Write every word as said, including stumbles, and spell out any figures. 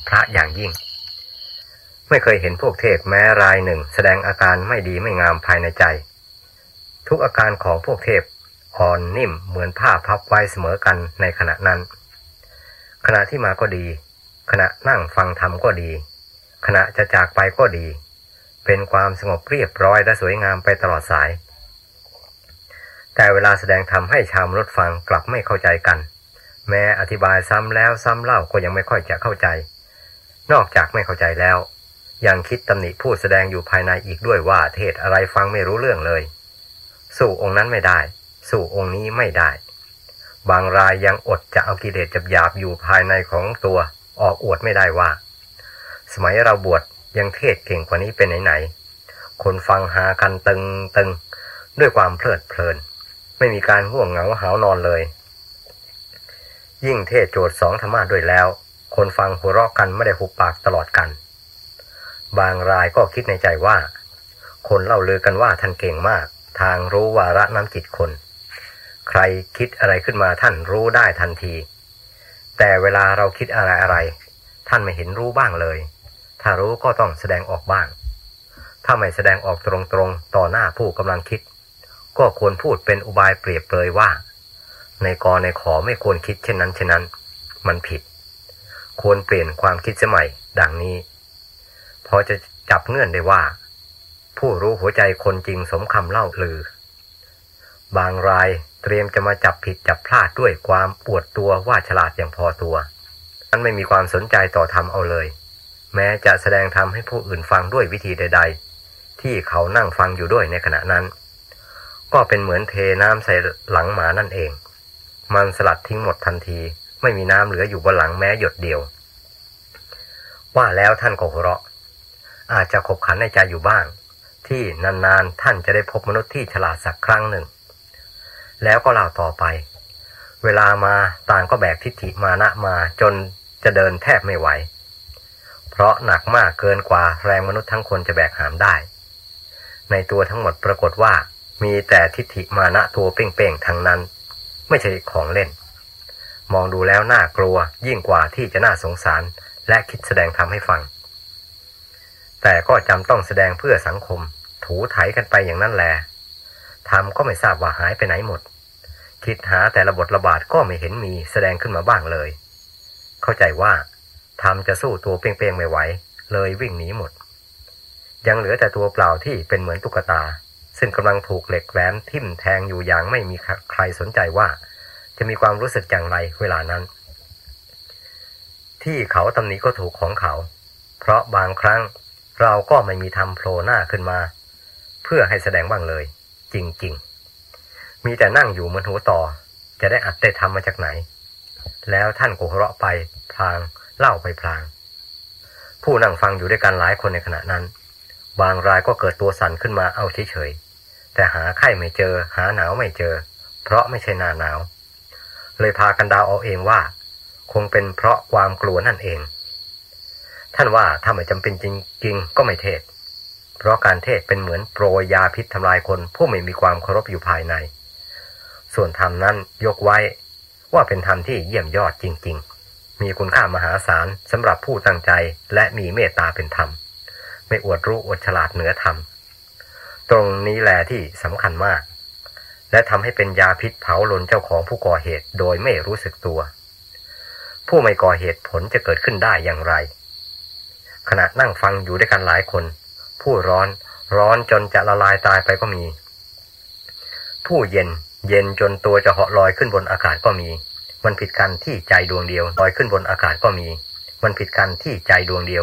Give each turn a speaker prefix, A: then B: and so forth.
A: พระอย่างยิ่งไม่เคยเห็นพวกเทพแม้รายหนึ่งแสดงอาการไม่ดีไม่งามภายในใจทุกอาการของพวกเทพอ่อนนิ่มเหมือนผ้าพับไว้เสมอกันในขณะนั้นขณะที่มาก็ดีขณะนั่งฟังธรรมก็ดีขณะจะจากไปก็ดีเป็นความสงบเรียบร้อยและสวยงามไปตลอดสายแต่เวลาแสดงธรรมให้ชาวมนุษย์ฟังกลับไม่เข้าใจกันแม้อธิบายซ้ำแล้วซ้ำเล่าก็ยังไม่ค่อยจะเข้าใจนอกจากไม่เข้าใจแล้วยังคิดตำหนิผู้แสดงอยู่ภายในอีกด้วยว่าเทศอะไรฟังไม่รู้เรื่องเลยสู้องค์นั้นไม่ได้สู้องค์นี้ไม่ได้บางรายยังอดจะเอากิเลสหยาบๆอยู่ภายในของตัวออกอวดไม่ได้ว่าสมัยเราบวชยังเทศเก่งกว่านี้เป็นไหนๆคนฟังหากันตึงตึงด้วยความเพลิดเพลินไม่มีการง่วงเหงาหาวนอนเลยยิ่งเทศโจทย์สองธรรมะด้วยแล้วคนฟังหัวเราะกันไม่ได้หุบปากตลอดกันบางรายก็คิดในใจว่าคนเล่าลือกันว่าท่านเก่งมากทางรู้วาระน้ำจิตคนใครคิดอะไรขึ้นมาท่านรู้ได้ทันทีแต่เวลาเราคิดอะไรอะไรท่านไม่เห็นรู้บ้างเลยถ้ารู้ก็ต้องแสดงออกบ้างถ้าไม่แสดงออกตรงๆต่อหน้าผู้กำลังคิดก็ควรพูดเป็นอุบายเปรียบเปรยว่าในกอในขอไม่ควรคิดเช่นนั้นเช่นนั้นมันผิดควรเปลี่ยนความคิดสมัยดังนี้พอจะจับเงื่อนได้ว่าผู้รู้หัวใจคนจริงสมคำเล่าลือบางรายเตรียมจะมาจับผิดจับพลาดด้วยความปวดตัวว่าฉลาดอย่างพอตัวนั้นไม่มีความสนใจต่อธรรมเอาเลยแม้จะแสดงธรรมให้ผู้อื่นฟังด้วยวิธีใดๆที่เขานั่งฟังอยู่ด้วยในขณะนั้นก็เป็นเหมือนเทน้ำใส่หลังหมานั่นเองมันสลัดทิ้งหมดทันทีไม่มีน้ำเหลืออยู่บนหลังแม้หยดเดียวว่าแล้วท่านก็หัวเราะอาจจะขบขันในใจอยู่บ้างที่นานๆท่านจะได้พบมนุษย์ที่ฉลาดสักครั้งหนึ่งแล้วก็เล่าต่อไปเวลามาต่างก็แบกทิฏฐิมานะมาจนจะเดินแทบไม่ไหวเพราะหนักมากเกินกว่าแรงมนุษย์ทั้งคนจะแบกหามได้ในตัวทั้งหมดปรากฏว่ามีแต่ทิฏฐิมานะตัวเป้งๆทั้งนั้นไม่ใช่ของเล่นมองดูแล้วน่ากลัวยิ่งกว่าที่จะน่าสงสารและคิดแสดงธรรมให้ฟังแต่ก็จำต้องแสดงเพื่อสังคมถูไถกันไปอย่างนั้นแลธรรมก็ไม่ทราบว่าหายไปไหนหมดคิดหาแต่ละบทระบาดก็ไม่เห็นมีแสดงขึ้นมาบ้างเลยเข้าใจว่าธรรมจะสู้ตัวเป้งๆไม่ไหวเลยวิ่งหนีหมดยังเหลือแต่ตัวเปล่าที่เป็นเหมือนตุ๊กตาซึ่งกำลังถูกเหล็กแหลมทิ่มแทงอยู่อย่างไม่มีใครสนใจว่าจะมีความรู้สึกอย่างไรเวลานั้นที่เขาตำหนิก็ถูกของเขาเพราะบางครั้งเราก็ไม่มีธรรมโผล่หน้าขึ้นมาเพื่อให้แสดงบ้างเลยจริงๆมีแต่นั่งอยู่เหมือนหัวต่อจะได้อัดได้ทำมาจากไหนแล้วท่านก็หัวเราะไปพลางเล่าไปพลางผู้นั่งฟังอยู่ด้วยกันหลายคนในขณะนั้นบางรายก็เกิดตัวสั่นขึ้นมาเอาเฉยๆแต่หาไข้ไม่เจอหาหนาวไม่เจอเพราะไม่ใช่หน้าหนาวเลยพากันเดาเอาเองว่าคงเป็นเพราะความกลัวนั่นเองท่านว่าถ้าไม่จำเป็นจริงๆก็ไม่เทศเพราะการเทศเป็นเหมือนโปรยยาพิษทำลายคนผู้ไม่มีความเคารพอยู่ภายในส่วนธรรมนั้นยกไว้ว่าเป็นธรรมที่เยี่ยมยอดจริงๆมีคุณค่ามหาศาลสำหรับผู้ตั้งใจและมีเมตตาเป็นธรรมไม่อวดรู้อวดฉลาดเหนือธรรมตรงนี้แหละที่สำคัญมากและทำให้เป็นยาพิษเผาลนเจ้าของผู้ก่อเหตุโดยไม่รู้สึกตัวผู้ไม่ก่อเหตุผลจะเกิดขึ้นได้อย่างไรขณะนั่งฟังอยู่ด้วยกันหลายคนผู้ร้อนร้อนจนจะละลายตายไปก็มีผู้เย็นเย็นจนตัวจะเหาะลอยขึ้นบนอากาศก็มีมันผิดกันที่ใจดวงเดียวลอยขึ้นบนอากาศก็มีมันผิดกันที่ใจดวงเดียว